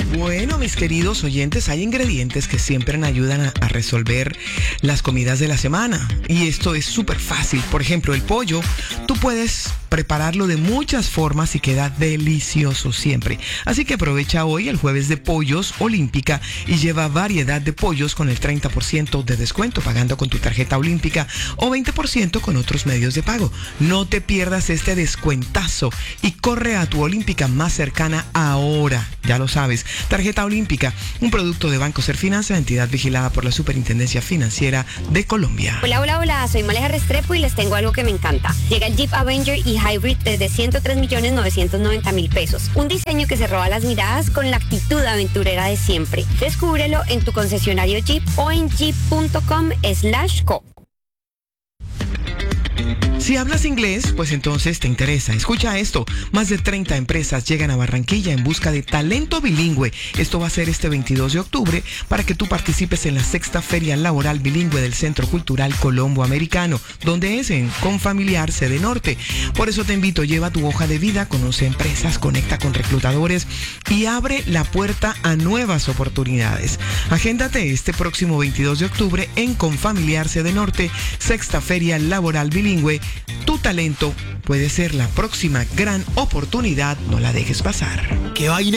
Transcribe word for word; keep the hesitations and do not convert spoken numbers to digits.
Bueno, mis queridos oyentes, hay ingredientes que siempre nos ayudan a, a resolver las comidas de la semana. Y esto es súper fácil. Por ejemplo, el pollo, tú puedes prepararlo de muchas formas y queda delicioso siempre. Así que aprovecha hoy el jueves de pollos Olímpica y lleva variedad de pollos con el treinta por ciento de descuento pagando con tu tarjeta Olímpica o veinte por ciento con otros medios de pago. No te pierdas este descuentazo y corre a tu Olímpica más cercana ahora. Ya lo sabes. Tarjeta Olímpica, un producto de Banco Serfinanza, entidad vigilada por la Superintendencia Financiera de Colombia. Hola, hola, hola, soy Maleja Restrepo y les tengo algo que me encanta. Llega el Jeep Avenger y Hybrid desde ciento tres millones novecientos noventa mil pesos. Un diseño que se roba las miradas con la actitud aventurera de siempre. Descúbrelo en tu concesionario Jeep o en jeep punto com slash co. Si hablas inglés, pues entonces te interesa. Escucha esto. Más de treinta empresas llegan a Barranquilla en busca de talento bilingüe. Esto va a ser este veintidós de octubre para que tú participes en la sexta Feria Laboral Bilingüe del Centro Cultural Colombo Americano, donde es en Confamiliar Sede Norte. Por eso te invito, lleva tu hoja de vida, conoce empresas, conecta con reclutadores y abre la puerta a nuevas oportunidades. Agéndate este próximo veintidós de octubre en Confamiliar Sede Norte, sexta Feria Laboral Bilingüe. Tu talento puede ser la próxima gran oportunidad, no la dejes pasar. ¿Qué vaina?